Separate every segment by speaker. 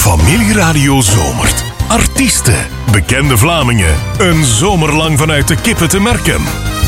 Speaker 1: Familieradio zomert. Artiesten, bekende Vlamingen. Een zomer lang vanuit de Kippen te Merkem.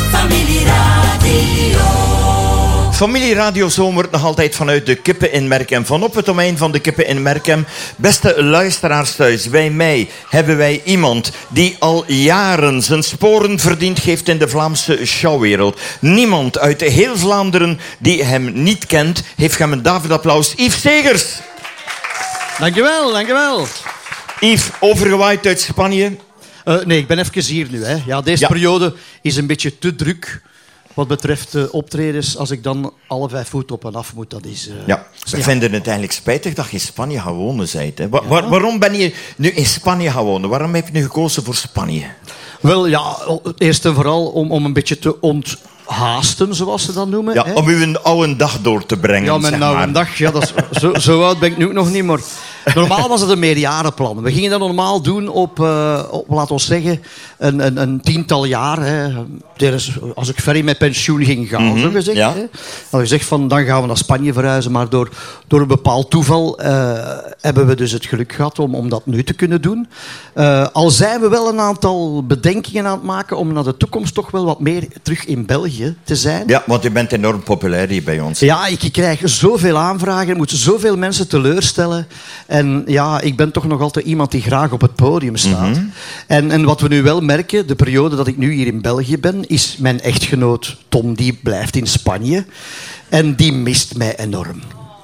Speaker 2: Familieradio zomert nog altijd vanuit de Kippen in Merkem. Van op het domein van de Kippen in Merkem. Beste luisteraars thuis, bij mij hebben wij iemand die al jaren zijn sporen verdiend heeft in de Vlaamse showwereld. Niemand uit heel Vlaanderen die hem niet kent, heeft hem een David-applaus. Yves Segers.
Speaker 3: Dankjewel, dankjewel.
Speaker 2: Yves, overgewaaid uit Spanje.
Speaker 3: Nee, ik ben even hier nu. Hè. Ja, deze periode is een beetje te druk wat betreft optredens. Als ik dan alle 5 voet op en af moet, dat is...
Speaker 2: We vinden het eigenlijk spijtig dat je in Spanje gaan wonen bent. Hè. Waarom ben je nu in Spanje gaan wonen? Waarom heb je nu gekozen voor Spanje?
Speaker 3: Wel, ja, eerst en vooral om een beetje te onthaasten, zoals ze dat noemen.
Speaker 2: Ja,
Speaker 3: hè?
Speaker 2: om u een oude dag door te brengen.
Speaker 3: Ja, mijn oude dag. Ja, dat is, zo oud ben ik nu ook nog niet, maar... Normaal was het een meerjarenplan. We gingen dat normaal doen op laten we zeggen, een 10-tal jaar. Hè. Als ik verder met pensioen ging gaan, zo gezegd.
Speaker 2: Ja.
Speaker 3: Hè. Dan gezegd van, dan gaan we naar Spanje verhuizen. Maar door een bepaald toeval hebben we dus het geluk gehad om dat nu te kunnen doen. Al zijn we wel een aantal bedenkingen aan het maken om naar de toekomst toch wel wat meer terug in België te zijn.
Speaker 2: Ja, want je bent enorm populair hier bij ons.
Speaker 3: Ja, ik krijg zoveel aanvragen. Ik moet zoveel mensen teleurstellen. En ja, ik ben toch nog altijd iemand die graag op het podium staat. En wat we nu wel merken, de periode dat ik nu hier in België ben, is mijn echtgenoot Tom, die blijft in Spanje. En die mist mij enorm.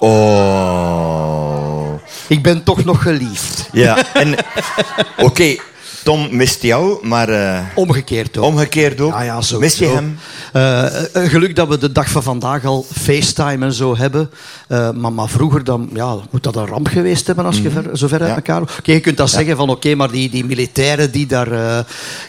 Speaker 2: Oh.
Speaker 3: Ik ben toch nog geliefd.
Speaker 2: Ja, en oké, Tom mist jou, maar...
Speaker 3: Omgekeerd ook.
Speaker 2: Omgekeerd ook?
Speaker 3: Ja, zo.
Speaker 2: Mis je hem?
Speaker 3: Geluk dat we de dag van vandaag al FaceTime en zo hebben. Maar vroeger dan, moet dat een ramp geweest hebben als je zo ver uit elkaar... Oké, je kunt dat zeggen van maar die militairen die daar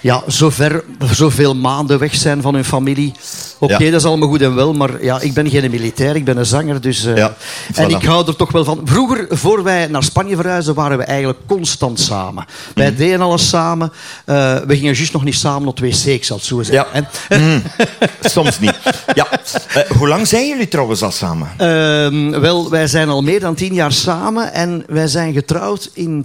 Speaker 3: zoveel maanden weg zijn van hun familie... Oké, dat is allemaal goed en wel, maar ik ben geen militair, ik ben een zanger. Dus, en ik hou er toch wel van. Vroeger, voor wij naar Spanje verhuisden, waren we eigenlijk constant samen. Wij deden alles samen. We gingen juist nog niet samen op wc, ik zal het zo zeggen.
Speaker 2: Ja. Soms niet. Ja. Hoe lang zijn jullie trouwens al samen?
Speaker 3: Wel, wij zijn al meer dan 10 jaar samen en wij zijn getrouwd in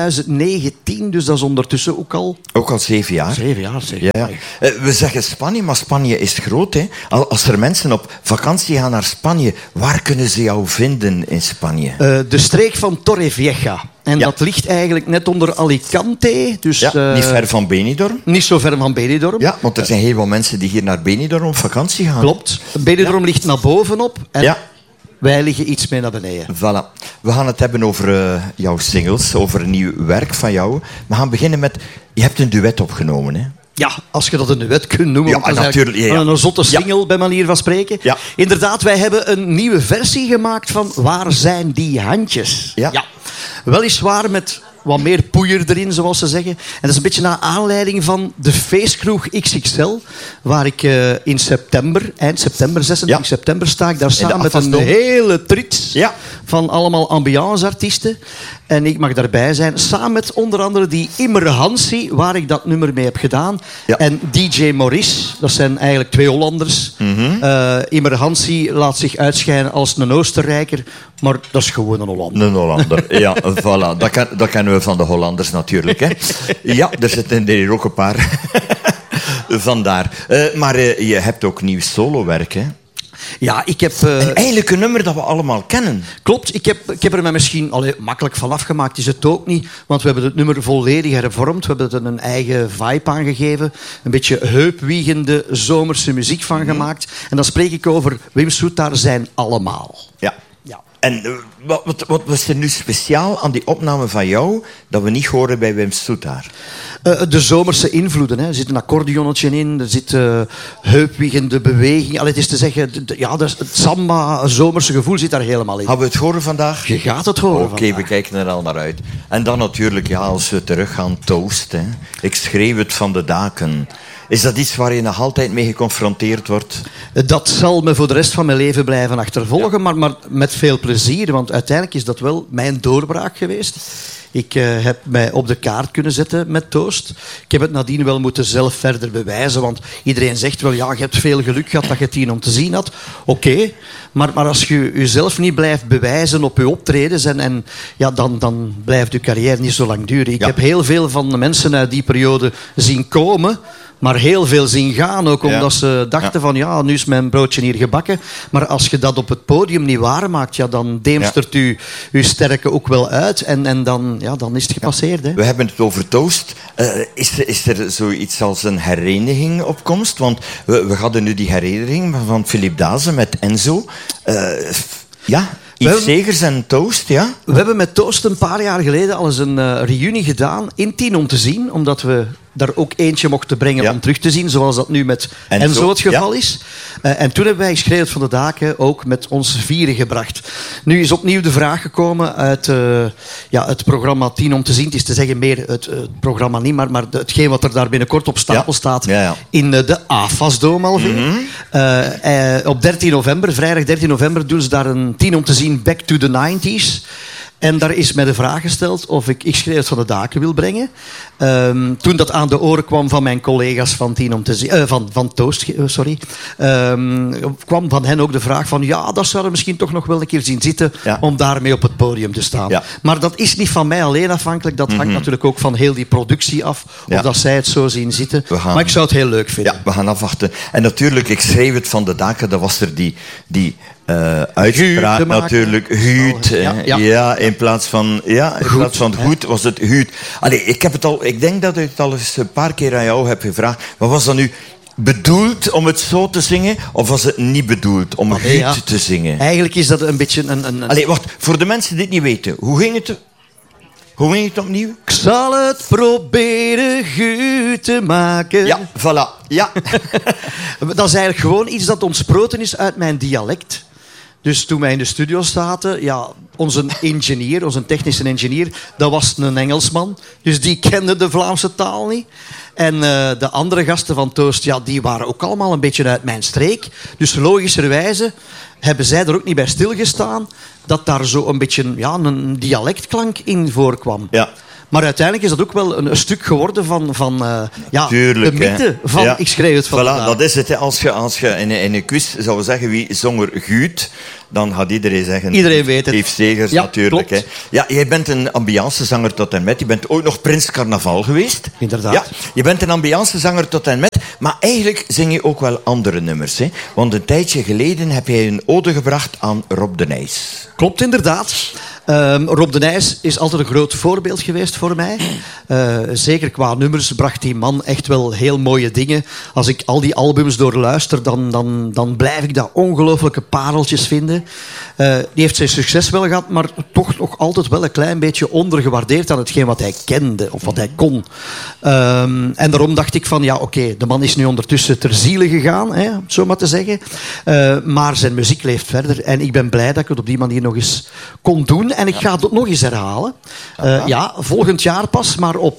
Speaker 3: 2019, dus dat is ondertussen ook al...
Speaker 2: Ook al 7 jaar?
Speaker 3: 7 jaar, zeg.
Speaker 2: Ja. We zeggen Spanje, maar Spanje is groot, hè? Als er mensen op vakantie gaan naar Spanje, waar kunnen ze jou vinden in Spanje?
Speaker 3: De streek van Torrevieja. En dat ligt eigenlijk net onder Alicante. Dus,
Speaker 2: niet ver van Benidorm.
Speaker 3: Niet zo ver van Benidorm.
Speaker 2: Ja, want er zijn heel veel mensen die hier naar Benidorm op vakantie gaan.
Speaker 3: Klopt. Benidorm ligt naar bovenop. En wij liggen iets meer naar beneden.
Speaker 2: Voilà. We gaan het hebben over jouw singles, over nieuw werk van jou. We gaan beginnen met... Je hebt een duet opgenomen, hè?
Speaker 3: Ja, als je dat een duet kunt noemen.
Speaker 2: Ja, natuurlijk.
Speaker 3: Een zotte single, bij manier van spreken. Ja. Inderdaad, wij hebben een nieuwe versie gemaakt van Waar zijn die handjes? Ja. Weliswaar met wat meer poeier erin, zoals ze zeggen. En dat is een beetje naar aanleiding van de feestkroeg XXL, waar ik in september, eind september, 26 september, sta ik daar samen met een hele trits van allemaal ambianceartiesten. En ik mag daarbij zijn, samen met onder andere die Immer Hansi, waar ik dat nummer mee heb gedaan. Ja. En DJ Maurice, dat zijn eigenlijk 2 Hollanders. Immer Hansi laat zich uitschijnen als een Oostenrijker, maar dat is gewoon een Hollander.
Speaker 2: Een Hollander, ja, voilà. Dat kennen we van de Hollanders natuurlijk. Hè. Ja, er zitten er ook een paar. Vandaar. Maar je hebt ook nieuw solowerk, hè?
Speaker 3: Ja, ik heb...
Speaker 2: En eigenlijk een nummer dat we allemaal kennen.
Speaker 3: Klopt, ik heb er mij misschien makkelijk van afgemaakt, is het ook niet. Want we hebben het nummer volledig hervormd. We hebben er een eigen vibe aan gegeven. Een beetje heupwiegende zomerse muziek van gemaakt. En dan spreek ik over Wim Soetaar zijn allemaal.
Speaker 2: Ja. En wat was er nu speciaal aan die opname van jou dat we niet horen bij Wim Soetaar?
Speaker 3: De zomerse invloeden. Hè. Er zit een accordeonnetje in, er zit heupwiegende beweging. Het is te zeggen, het samba, zomerse gevoel zit daar helemaal in.
Speaker 2: Gaan we het horen vandaag?
Speaker 3: Je gaat het horen
Speaker 2: Oké, we kijken er al naar uit. En dan natuurlijk, als we terug gaan, Toast. Hè. Ik schreef het van de daken. Is dat iets waar je nog altijd mee geconfronteerd wordt?
Speaker 3: Dat zal me voor de rest van mijn leven blijven achtervolgen, maar met veel plezier. Want uiteindelijk is dat wel mijn doorbraak geweest. Ik heb mij op de kaart kunnen zetten met Toast. Ik heb het nadien wel moeten zelf verder bewijzen. Want iedereen zegt wel, ja, je hebt veel geluk gehad dat je 10 om te zien had. Oké, maar als je jezelf niet blijft bewijzen op je optredens... dan blijft je carrière niet zo lang duren. Ik heb heel veel van de mensen uit die periode zien komen... maar heel veel zien gaan, ook omdat ze dachten van... ja, nu is mijn broodje hier gebakken. Maar als je dat op het podium niet waarmaakt... ja, dan deemstert je sterke ook wel uit. En dan is het gepasseerd. Hè.
Speaker 2: We hebben het over Toast. Is er zoiets als een hereniging op komst? Want we hadden nu die hereniging van Philippe Dazen met Enzo. Yves Segers en Toast, ja?
Speaker 3: We hebben met Toast een paar jaar geleden al eens een reunie gedaan in 10 om te zien. Omdat we daar ook eentje mochten brengen om terug te zien. Zoals dat nu met Enzo het geval is. En toen hebben wij Geschreeuwd van de Daken ook met ons 4 gebracht. Nu is opnieuw de vraag gekomen uit het programma 10 om te zien. Het is te zeggen meer het programma niet, maar hetgeen wat er daar binnenkort op stapel staat. In de AFAS-doom alweer. Mm-hmm. Op 13 november, vrijdag 13 november, doen ze daar een 10 om te zien Back to the 90s. En daar is mij de vraag gesteld of ik Geschreeuwd van de Daken wil brengen. Toen dat aan de oren kwam van mijn collega's van 10 om te zien... van Toast, kwam van hen ook de vraag van... ja, dat zouden we misschien toch nog wel een keer zien zitten... om daarmee op het podium te staan. Ja. Maar dat is niet van mij alleen afhankelijk. Dat hangt natuurlijk ook van heel die productie af. Of dat zij het zo zien zitten. Maar ik zou het heel leuk vinden.
Speaker 2: Ja, we gaan afwachten. En natuurlijk, ik schreef het van de Daken. Dat was er die uitspraak natuurlijk. Huut. In plaats van goed was het Huut. Allee, ik denk dat ik het al eens een paar keer aan jou heb gevraagd. Maar was dat nu bedoeld om het zo te zingen? Of was het niet bedoeld om Huut te zingen?
Speaker 3: Eigenlijk is dat een beetje een...
Speaker 2: Allee, wacht. Voor de mensen die het niet weten. Hoe ging het opnieuw?
Speaker 3: Ik zal het proberen goed te maken.
Speaker 2: Ja, voilà. Ja.
Speaker 3: Dat is eigenlijk gewoon iets dat ontsproten is uit mijn dialect. Dus toen wij in de studio zaten, onze technische ingenieur, dat was een Engelsman. Dus die kende de Vlaamse taal niet. En de andere gasten van Toast, die waren ook allemaal een beetje uit mijn streek. Dus logischerwijze hebben zij er ook niet bij stilgestaan dat daar zo een beetje een dialectklank in voorkwam. Ja. Maar uiteindelijk is dat ook wel een stuk geworden van de mythe van Ik schreef het van de Daken.
Speaker 2: Dat is het. Hè. Als je in een quiz zou zeggen wie zong er Guut, dan gaat iedereen zeggen...
Speaker 3: Iedereen weet het.
Speaker 2: Yves Segers natuurlijk. Hè. Ja, jij bent een ambiancezanger tot en met. Je bent ook nog Prins Carnaval geweest.
Speaker 3: Inderdaad.
Speaker 2: Ja, je bent een ambiancezanger tot en met. Maar eigenlijk zing je ook wel andere nummers. Hè. Want een tijdje geleden heb jij een ode gebracht aan Rob de Nijs.
Speaker 3: Klopt, inderdaad. Rob de Nijs is altijd een groot voorbeeld geweest voor mij. Zeker qua nummers bracht die man echt wel heel mooie dingen. Als ik al die albums doorluister, dan blijf ik daar ongelooflijke pareltjes vinden. Die heeft zijn succes wel gehad, maar toch nog altijd wel een klein beetje ondergewaardeerd aan hetgeen wat hij kende of wat hij kon. En daarom dacht ik van, de man is nu ondertussen ter ziele gegaan, om het zo maar te zeggen. Maar zijn muziek leeft verder en ik ben blij dat ik het op die manier nog eens kon doen. En ik ga het nog eens herhalen. Volgend jaar pas, maar op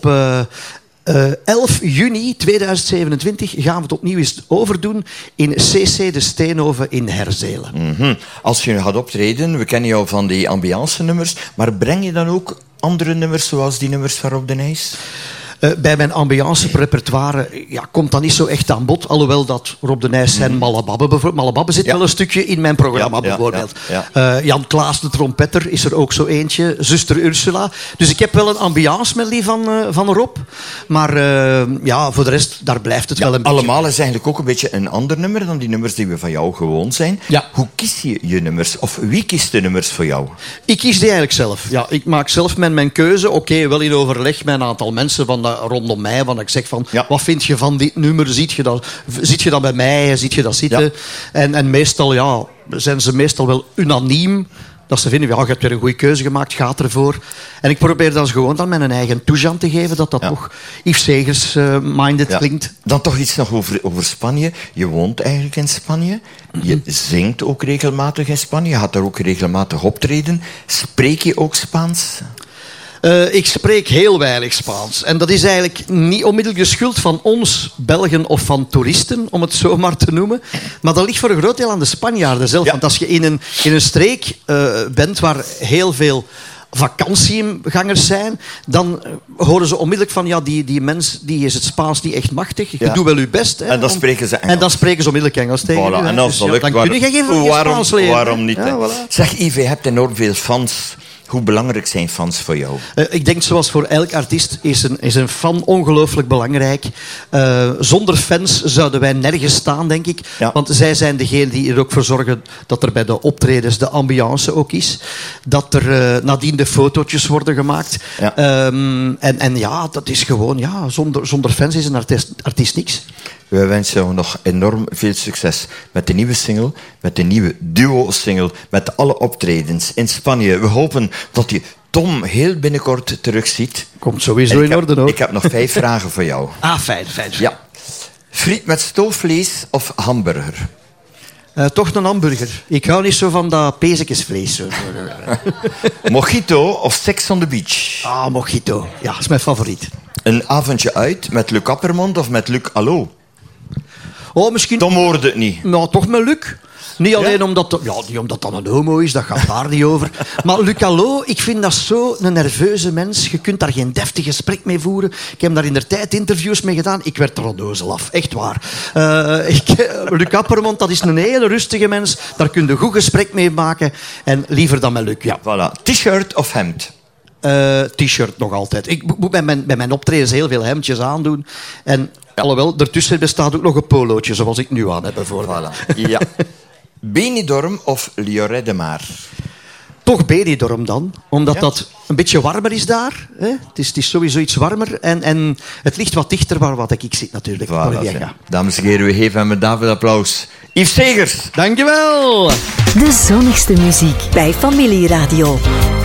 Speaker 3: 11 juni 2027 gaan we het opnieuw eens overdoen in CC de Steenhoven in Herzelen.
Speaker 2: Mm-hmm. Als je gaat optreden, we kennen jou van die ambiance-nummers, maar breng je dan ook andere nummers zoals die nummers van Rob de Nijs?
Speaker 3: Bij mijn ambiance-repertoire komt dat niet zo echt aan bod. Alhoewel dat Rob de Nijs zijn Malababbe bijvoorbeeld. Malababbe zit wel een stukje in mijn programma bijvoorbeeld. Jan Klaas de trompetter is er ook zo eentje. Zuster Ursula. Dus ik heb wel een ambiance-medley van Rob. Maar voor de rest, daar blijft het wel een beetje.
Speaker 2: Allemaal is eigenlijk ook een beetje een ander nummer dan die nummers die we van jou gewoon zijn. Ja. Hoe kies je je nummers? Of wie kiest de nummers voor jou?
Speaker 3: Ik kies die eigenlijk zelf. Ja, ik maak zelf mijn keuze. Oké, wel in overleg met een aantal mensen rondom mij, want ik zeg van, wat vind je van dit nummer? Zit je dat bij mij? Ziet je dat zitten? Ja. En meestal, zijn ze meestal wel unaniem dat ze vinden, je hebt weer een goede keuze gemaakt, gaat ervoor. En ik probeer dan gewoon mijn eigen toeje aan te geven, dat toch Yves Segers-minded klinkt.
Speaker 2: Dan toch iets nog over Spanje. Je woont eigenlijk in Spanje. Je zingt ook regelmatig in Spanje. Je gaat daar ook regelmatig optreden. Spreek je ook Spaans?
Speaker 3: Ik spreek heel weinig Spaans. En dat is eigenlijk niet onmiddellijk de schuld van ons Belgen of van toeristen, om het zo maar te noemen. Maar dat ligt voor een groot deel aan de Spanjaarden zelf. Ja. Want als je in een streek bent waar heel veel vakantiegangers zijn, dan horen ze onmiddellijk van ja, die mens die is het Spaans niet echt machtig. Je doet wel je best. Hè,
Speaker 2: en dan spreken ze Engels.
Speaker 3: En dan spreken ze onmiddellijk Engels tegen
Speaker 2: voilà.
Speaker 3: u.
Speaker 2: En als
Speaker 3: dus, dan kun je geen Spaans leren.
Speaker 2: Waarom niet?
Speaker 3: Ja, voilà.
Speaker 2: Zeg Yves, je hebt enorm veel fans. Hoe belangrijk zijn fans voor jou?
Speaker 3: Ik denk, zoals voor elk artiest, is een fan ongelooflijk belangrijk. Zonder fans zouden wij nergens staan, denk ik. Ja. Want zij zijn degene die er ook voor zorgen dat er bij de optredens de ambiance ook is. Dat er nadien de fotootjes worden gemaakt. Ja. En ja, dat is gewoon... Ja, zonder fans is een artiest niks.
Speaker 2: We wensen jou nog enorm veel succes met de nieuwe single, met de nieuwe duo-single, met alle optredens in Spanje. We hopen dat je Tom heel binnenkort terugziet.
Speaker 3: Komt sowieso in orde ook.
Speaker 2: Ik heb nog 5 vragen voor jou.
Speaker 3: Fijn.
Speaker 2: Ja. Friet met stoofvlees of hamburger?
Speaker 3: Toch een hamburger. Ik hou niet zo van dat pezekesvlees.
Speaker 2: Mojito of Sex on the Beach?
Speaker 3: Mojito. Ja, dat is mijn favoriet.
Speaker 2: Een avondje uit met Luc Appermond of met Luc Allo?
Speaker 3: Misschien...
Speaker 2: Tom hoorde het niet.
Speaker 3: Nou, toch met Luc. Niet alleen omdat dat een homo is, dat gaat daar niet over. Maar Luc Allo, ik vind dat zo een nerveuze mens. Je kunt daar geen deftig gesprek mee voeren. Ik heb daar indertijd interviews mee gedaan. Ik werd er onnozel af, echt waar. Luc Appermond, dat is een hele rustige mens. Daar kun je een goed gesprek mee maken. En liever dan met Luc, ja.
Speaker 2: Voilà. T-shirt of hemd?
Speaker 3: T-shirt nog altijd. Ik moet bij mijn optredens heel veel hemdjes aandoen. En alhoewel, ertussen bestaat ook nog een polootje, zoals ik nu aan heb bijvoorbeeld.
Speaker 2: Voilà. Ja. Benidorm of Lloret de Mar?
Speaker 3: Toch Benidorm dan, omdat dat een beetje warmer is daar. Hè? Het is sowieso iets warmer en het ligt wat dichter waar wat ik zit natuurlijk.
Speaker 2: Voilà, dames en heren, we geven hem een David applaus. Yves Segers.
Speaker 3: Dankjewel.
Speaker 4: De zonnigste muziek bij Familieradio.